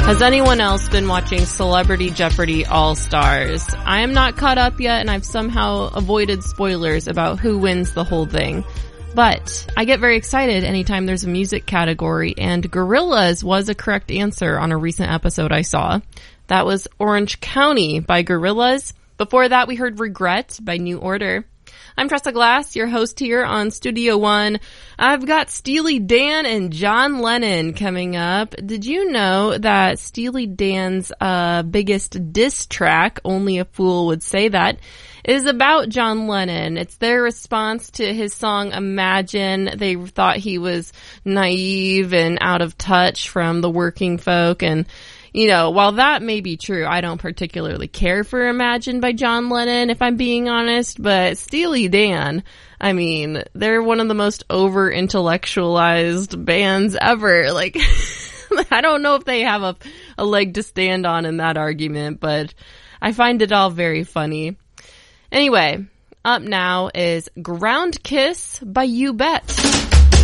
Has anyone else been watching Celebrity Jeopardy All-Stars? I am not caught up yet, and I've somehow avoided spoilers about who wins the whole thing. But I get very excited anytime there's a music category, and Gorillaz was a correct answer on a recent episode I saw. That was Orange County by Gorillaz. Before that, we heard Regret by New Order. I'm Tressa Glass, your host here on Studio One. I've got Steely Dan and John Lennon coming up. Did you know that Steely Dan's biggest diss track, Only a Fool Would Say That, is about John Lennon? It's their response to his song Imagine. They thought he was naive and out of touch from the working folk, and you know, while that may be true, I don't particularly care for Imagine by John Lennon, if I'm being honest, but Steely Dan, I mean, they're one of the most over-intellectualized bands ever. Like, I don't know if they have a leg to stand on in that argument, but I find it all very funny. Anyway, up now is Ground Kiss by You Bet.